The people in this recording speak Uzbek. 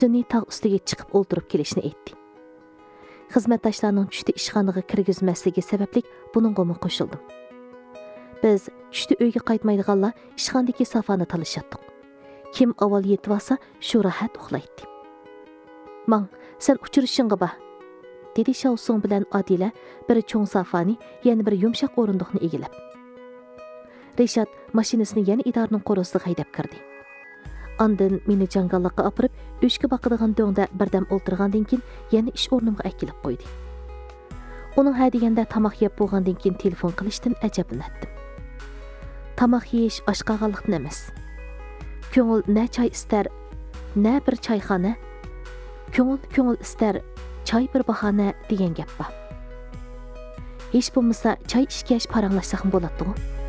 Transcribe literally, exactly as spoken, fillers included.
Sun'iy tog' ustiga chiqib o'ltirib kelishini aytdi. Xizmatdaşlarning tushda ishxonaga kirgizmasligi sababli buningga qo'shildim. Biz tushda uyga qaytmaydiganlar ishxonadagi safani talashatdik. Kim avval yetib olsa, shu rahat uxlaydi. "Mang, sen uchrashingga ba", dedi Shaosong bilan Adila bir cho'ng safani, yana bir yumshoq o'rindiqni egilib. Rishad mashinasini yana idoraning qo'rosiga haydab kirdi. Ondan meni jangallikqa opirib, o'shga boqadigan do'ngda birdam o'ltirgandan keyin yana ish o'rnimga akilib qo'ydi. Uning ha deganda tamoq yeb bo'lgandan keyin telefon qilishdan ajablandim. Tamoq yeyish oshqog'anlikdan emas. Ko'ngil na choy istar, na bir choyxona. Ko'ngil ko'ngil istar, choy bir bahona degan gap bor. Hech bo'lmasa choy ishkash paranglashsam bo'ladi-ku.